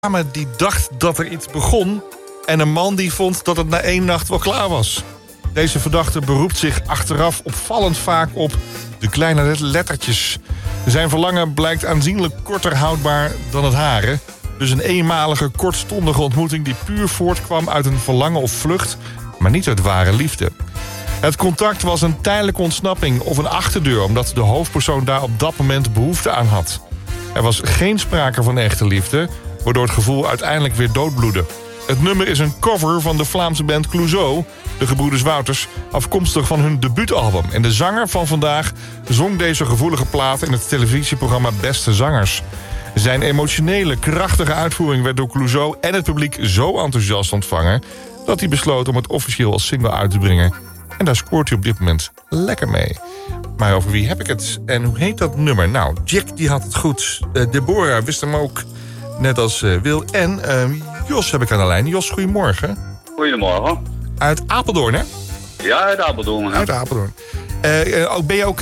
dame die dacht dat er iets begon en een man die vond dat het na 1 nacht wel klaar was. Deze verdachte beroept zich achteraf opvallend vaak op de kleine lettertjes. Zijn verlangen blijkt aanzienlijk korter houdbaar dan het hare. Dus een eenmalige, kortstondige ontmoeting die puur voortkwam uit een verlangen of vlucht, maar niet uit ware liefde. Het contact was een tijdelijke ontsnapping of een achterdeur, omdat de hoofdpersoon daar op dat moment behoefte aan had. Er was geen sprake van echte liefde, waardoor het gevoel uiteindelijk weer doodbloedde. Het nummer is een cover van de Vlaamse band Clouseau, de gebroeders Wouters, afkomstig van hun debuutalbum. En de zanger van vandaag zong deze gevoelige plaat in het televisieprogramma Beste Zangers. Zijn emotionele, krachtige uitvoering werd door Clouseau en het publiek zo enthousiast ontvangen dat hij besloot om het officieel als single uit te brengen. En daar scoort hij op dit moment lekker mee. Maar over wie heb ik het? En hoe heet dat nummer? Nou, Jack die had het goed. Deborah wist hem ook, net als Wil. En Jos heb ik aan de lijn. Jos, goedemorgen. Goedemorgen. Uit Apeldoorn, hè? Ja, uit Apeldoorn. Uit Apeldoorn. Ben je ook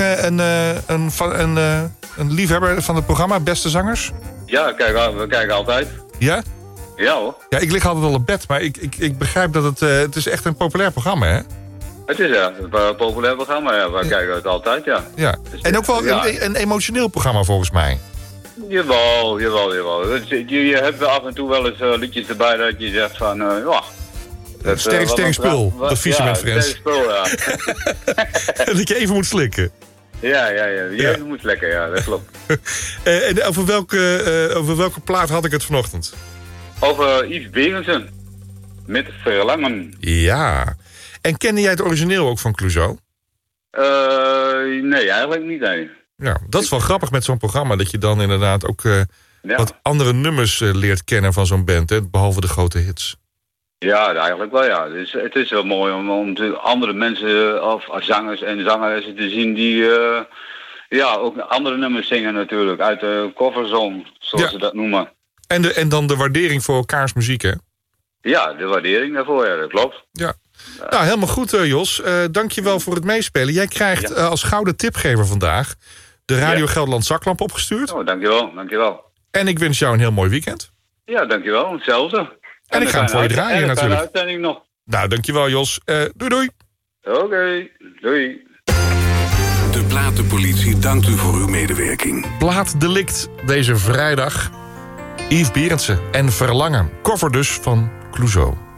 een liefhebber van het programma Beste Zangers? Ja, we kijken altijd. Ja? Ja hoor. Ja, ik lig altijd al op bed, maar ik begrijp dat het is echt een populair programma, hè? Het is een populair programma, ja. We kijken het altijd, ja. Ja. Dus en ook wel een emotioneel programma, volgens mij. Jawel. Je hebt af en toe wel eens liedjes erbij dat je zegt van, ja... Sterk spul, dat Fisherman Friends. Sterk spul, ja. Dat je even moet slikken. Ja. Je moet lekker, ja, dat klopt. En over welke plaat had ik het vanochtend? Over Yves Berendsen. Met Verlangen. Ja. En kende jij het origineel ook van Clouseau? Nee, eigenlijk niet, nee. Ja, dat is wel grappig met zo'n programma, dat je dan inderdaad ook wat andere nummers leert kennen van zo'n band, hè, behalve de grote hits. Ja, eigenlijk wel, ja. Dus het is wel mooi om andere mensen of zangers en zangeressen te zien die ook andere nummers zingen natuurlijk. Uit de coverzone, zoals ze dat noemen. En dan de waardering voor elkaars muziek, hè? Ja, de waardering daarvoor, ja, dat klopt. Ja. Nou, helemaal goed, Jos. Dank je wel voor het meespelen. Jij krijgt als gouden tipgever vandaag de Radio Gelderland zaklamp opgestuurd. Oh, dankjewel. En ik wens jou een heel mooi weekend. Ja, dankjewel. Hetzelfde. En ik ga hem voor je draaien natuurlijk. Uitzending nog. Nou, dankjewel Jos. Doei. Oké, doei. De Platenpolitie dankt u voor uw medewerking. Plaatdelict deze vrijdag. Yves Berendsen en Verlangen. Cover dus van Clouseau.